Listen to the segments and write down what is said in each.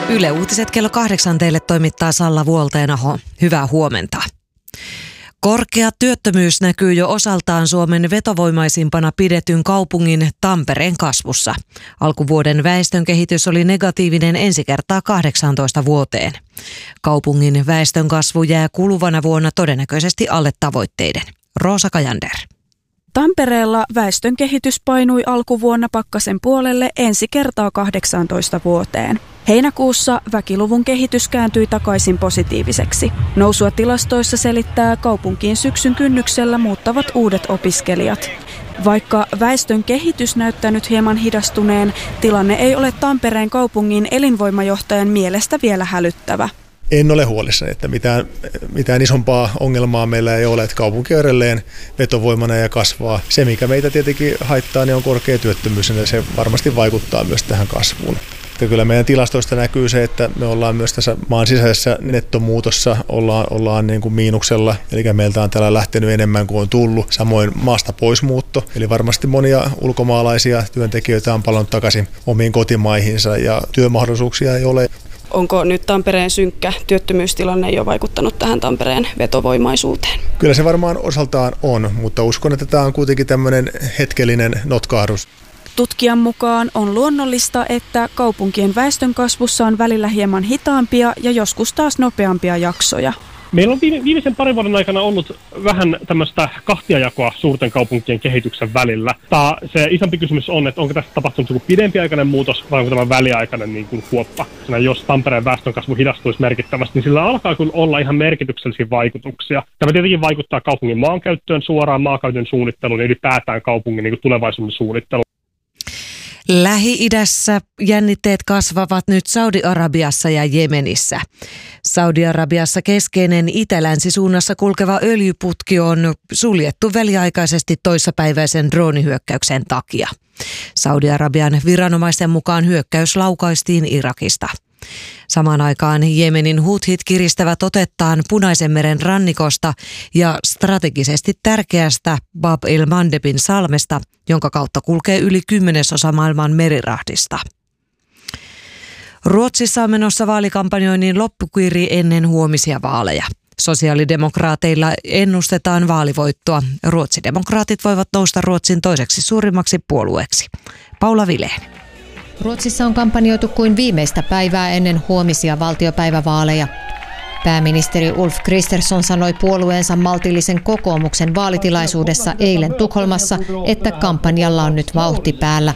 Yle Uutiset kello 8 teille toimittaa Salla Vuolteenaho. Hyvää huomenta. Korkea työttömyys näkyy jo osaltaan Suomen vetovoimaisimpana pidetyn kaupungin Tampereen kasvussa. Alkuvuoden väestönkehitys oli negatiivinen ensi kertaa 18 vuoteen. Kaupungin väestönkasvu jää kuluvana vuonna todennäköisesti alle tavoitteiden. Roosa Kajander. Tampereella väestönkehitys painui alkuvuonna pakkasen puolelle ensi kertaa 18 vuoteen. Heinäkuussa väkiluvun kehitys kääntyi takaisin positiiviseksi. Nousua tilastoissa selittää kaupunkiin syksyn kynnyksellä muuttavat uudet opiskelijat. Vaikka väestön kehitys näyttänyt hieman hidastuneen, tilanne ei ole Tampereen kaupungin elinvoimajohtajan mielestä vielä hälyttävä. En ole huolissani, että mitään isompaa ongelmaa meillä ei ole, että kaupunki on edelleen vetovoimana ja kasvaa. Se, mikä meitä tietenkin haittaa, niin on korkea työttömyys, ja se varmasti vaikuttaa myös tähän kasvuun. Että kyllä meidän tilastoista näkyy se, että me ollaan myös tässä maan sisäisessä nettomuutossa, ollaan niin kuin miinuksella, eli meiltä on täällä lähtenyt enemmän kuin on tullut. Samoin maasta poismuutto, eli varmasti monia ulkomaalaisia työntekijöitä on palannut takaisin omiin kotimaihinsa ja työmahdollisuuksia ei ole. Onko nyt Tampereen synkkä työttömyystilanne jo vaikuttanut tähän Tampereen vetovoimaisuuteen? Kyllä se varmaan osaltaan on, mutta uskon, että tämä on kuitenkin tämmöinen hetkellinen notkahdus. Tutkijan mukaan on luonnollista, että kaupunkien väestönkasvussa on välillä hieman hitaampia ja joskus taas nopeampia jaksoja. Meillä on viimeisen parin vuoden aikana ollut vähän tämmöistä kahtiajakoa suurten kaupunkien kehityksen välillä. Se isompi kysymys on, että onko tässä tapahtunut joku pidempiaikainen muutos vai onko tämä väliaikainen niin kuin huoppa. Jos Tampereen väestönkasvu hidastuisi merkittävästi, niin sillä alkaa kyllä olla ihan merkityksellisiä vaikutuksia. Tämä tietenkin vaikuttaa kaupungin maankäyttöön suoraan, maankäytön suunnitteluun ja ylipäätään kaupungin niin kuin tulevaisuuden suunnitteluun. Lähi-idässä jännitteet kasvavat nyt Saudi-Arabiassa ja Jemenissä. Saudi-Arabiassa keskeinen itä-länsisuunnassa kulkeva öljyputki on suljettu väliaikaisesti toissapäiväisen droonihyökkäyksen takia. Saudi-Arabian viranomaisten mukaan hyökkäys laukaistiin Irakista. Samaan aikaan Jemenin huthit kiristävät otettaan Punaisen meren rannikosta ja strategisesti tärkeästä Bab el-Mandebin salmesta, jonka kautta kulkee yli 10% maailman merirahdista. Ruotsissa on menossa vaalikampanjoinnin loppukiri ennen huomisia vaaleja. Sosiaalidemokraateilla ennustetaan vaalivoittoa. Ruotsidemokraatit voivat nousta Ruotsin toiseksi suurimmaksi puolueeksi. Paula Vilén. Ruotsissa on kampanjoitu kuin viimeistä päivää ennen huomisia valtiopäivävaaleja. Pääministeri Ulf Kristersson sanoi puolueensa maltillisen kokoomuksen vaalitilaisuudessa eilen Tukholmassa, että kampanjalla on nyt vauhti päällä.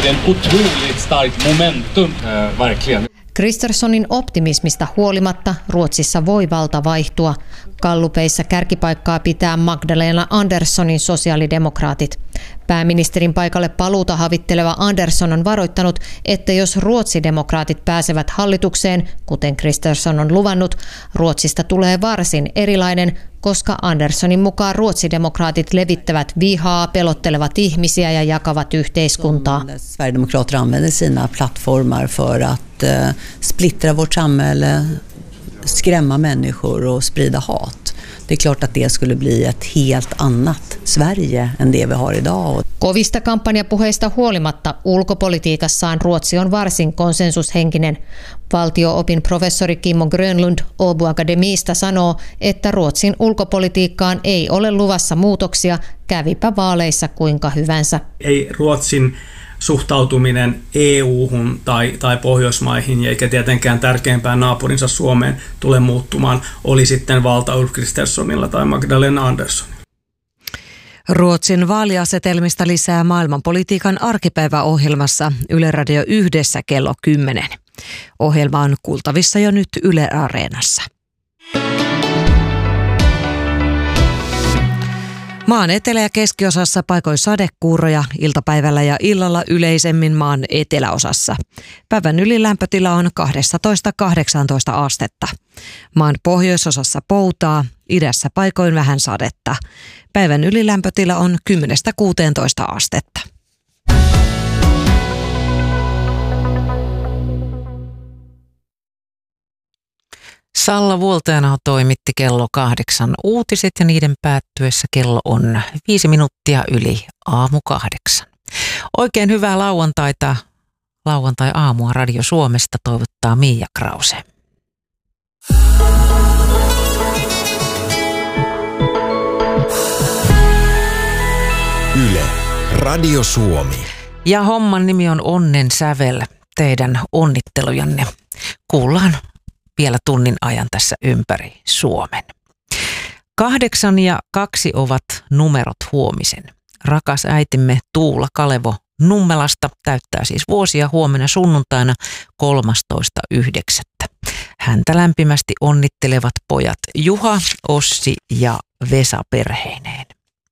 Kristerssonin optimismista huolimatta Ruotsissa voi valta vaihtua. Gallupeissa kärkipaikkaa pitää Magdalena Anderssonin sosiaalidemokraatit. Pääministerin paikalle paluuta havitteleva Andersson on varoittanut, että jos ruotsidemokraatit pääsevät hallitukseen, kuten Kristersson on luvannut, Ruotsista tulee varsin erilainen, koska Anderssonin mukaan ruotsidemokraatit levittävät vihaa, pelottelevat ihmisiä ja jakavat yhteiskuntaa. Sverigedemokrater använder sina plattformar för att splittra vårt samhälle, skrämma människor och sprida hat. Det är klart att det skulle bli ett helt annat Sverige än det vi har idag. Kovista kampanjapuheista huolimatta ulkopolitiikassaan Ruotsi on varsin konsensushenkinen. Valtio-opin professori Kimmo Grönlund Åbo Akademista sanoo, että Ruotsin ulkopolitiikkaan ei ole luvassa muutoksia, kävipä vaaleissa kuinka hyvänsä. Ei Ruotsin suhtautuminen EU-hun tai Pohjoismaihin, eikä tietenkään tärkeimpään naapurinsa Suomeen tule muuttumaan, oli sitten valta Ulf Kristerssonilla tai Magdalena Anderssonilla. Ruotsin vaaliasetelmista lisää maailmanpolitiikan arkipäiväohjelmassa Yle Radio 1 kello 10. Ohjelma on kuultavissa jo nyt Yle Areenassa. Maan etelä- ja keskiosassa paikoin sadekuuroja, iltapäivällä ja illalla yleisemmin maan eteläosassa. Päivän ylilämpötila on 12-18 astetta. Maan pohjoisosassa poutaa, idässä paikoin vähän sadetta. Päivän ylilämpötila on 10-16 astetta. Salla Vuolteenaho toimitti kello 8 uutiset ja niiden päättyessä kello on 5 minuuttia yli aamu 8. Oikein hyvää lauantaita lauantai-aamua Radio Suomesta toivottaa Miia Krause. Yle, Radio Suomi. Ja homman nimi on Onnen sävel. Teidän onnittelujanne kuullaan vielä tunnin ajan tässä ympäri Suomen. 8 ja 2 ovat numerot huomisen. Rakas äitimme Tuula Kalevo Nummelasta täyttää siis vuosia huomenna sunnuntaina 13.9. Häntä lämpimästi onnittelevat pojat Juha, Ossi ja Vesa perheineen.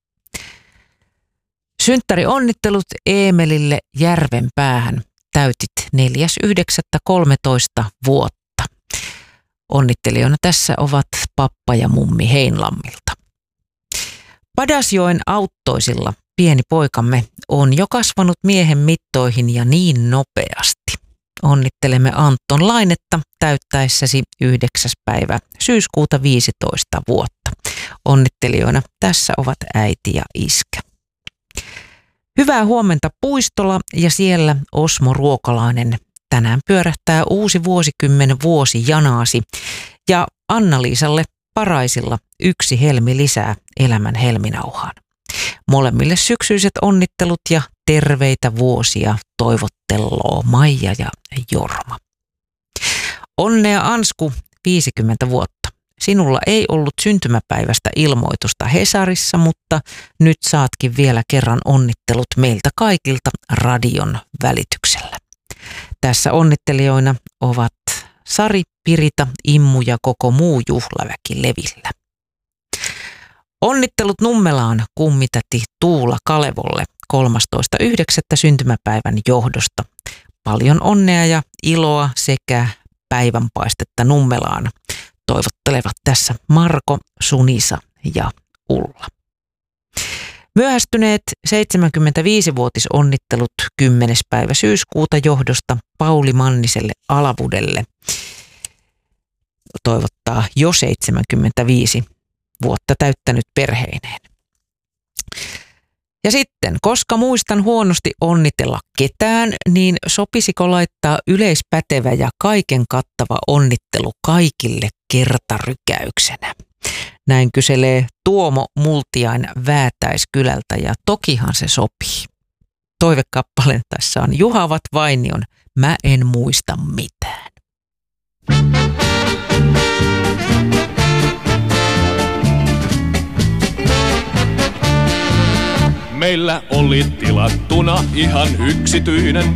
Synttärionnittelut Eemelille Järvenpäähän. Täytit 4.9.13 vuotta. Onnittelijoina tässä ovat pappa ja mummi Heinlammilta. Padasjoen Auttoisilla pieni poikamme on jo kasvanut miehen mittoihin ja niin nopeasti. Onnittelemme Anton Lainetta täyttäessäsi 9. päivä syyskuuta 15 vuotta. Onnittelijoina tässä ovat äiti ja iskä. Hyvää huomenta Puistola ja siellä Osmo Ruokalainen. Tänään pyörähtää uusi vuosikymmen vuosi janaasi ja Anna-Liisalle Paraisilla 1 helmi lisää elämän helminauhaan. Molemmille syksyiset onnittelut ja terveitä vuosia toivottelloo Maija ja Jorma. Onnea Ansku 50 vuotta. Sinulla ei ollut syntymäpäivästä ilmoitusta Hesarissa, mutta nyt saatkin vielä kerran onnittelut meiltä kaikilta radion välityksellä. Tässä onnittelijoina ovat Sari, Pirita, Immu ja koko muu juhlaväki levillä. Onnittelut Nummelaan kummitäti Tuula Kalevolle 13.9. syntymäpäivän johdosta. Paljon onnea ja iloa sekä päivänpaistetta Nummelaan toivottelevat tässä Marko, Sunisa ja Ulla. Myöhästyneet 75-vuotisonnittelut 10. päivä syyskuuta johdosta Pauli Manniselle Alavudelle toivottaa jo 75 vuotta täyttänyt perheineen. Ja sitten, koska muistan huonosti onnitella ketään, niin sopisiko laittaa yleispätevä ja kaiken kattava onnittelu kaikille kertarykäyksenä? Näin kyselee Tuomo Multiain Väätäiskylältä ja tokihan se sopii. Toivekappaleen tässä on Juhavat Vainion Mä en muista mitään. Meillä oli tilattuna ihan yksityinen